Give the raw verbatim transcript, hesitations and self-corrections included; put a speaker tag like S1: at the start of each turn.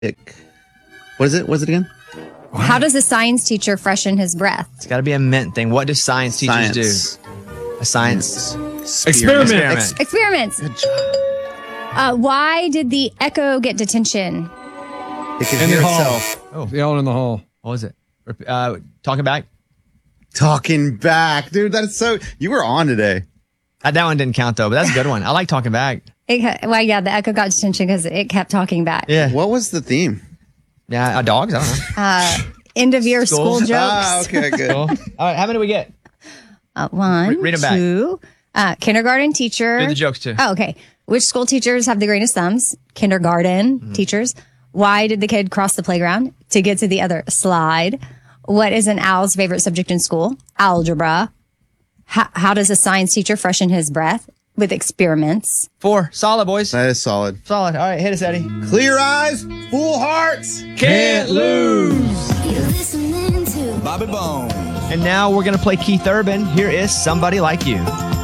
S1: What is it? What is it again?
S2: How does a science teacher freshen his breath?
S3: It's got to be a mint thing. What do science teachers
S1: Science.
S3: do? A science
S4: Experiment.
S3: experiment.
S1: Ex-
S2: Experiments.
S1: Good job.
S2: Uh, why did the Echo get detention?
S1: It can
S4: In
S1: hear
S4: the hall.
S1: itself.
S3: Oh,
S4: Yelling in the hall.
S3: what was it? Rep- Uh, talking back.
S1: Talking back. Dude, that's so... You were on today.
S3: Uh, that one didn't count though, but that's a good one. I like talking back.
S2: It, well, yeah, the Echo got detention because it kept talking back.
S3: Yeah,
S1: What was the theme?
S3: yeah. Uh, dogs. I don't know.
S2: Uh, end of year
S3: School.
S2: school, jokes.
S1: Ah, okay, good.
S3: Cool. All right, how many do we get?
S2: Uh, one,
S3: Re- read 'em back.
S2: two. Uh, kindergarten teacher.
S3: Do the jokes too.
S2: Oh, okay. Which school teachers have the greenest thumbs? Kindergarten
S3: Mm-hmm.
S2: teachers. Why did the kid cross the playground? To get to the other slide. What is an owl's favorite subject in school? Algebra. How, how does a science teacher freshen his breath? With experiments.
S3: Four. Solid, boys.
S1: That is solid.
S3: Solid. All right, hit us, Eddie.
S1: Clear eyes, full hearts.
S3: Can't lose.
S5: You're listening to
S6: Bobby Bones.
S3: And now we're gonna play Keith Urban. Here is Somebody Like You.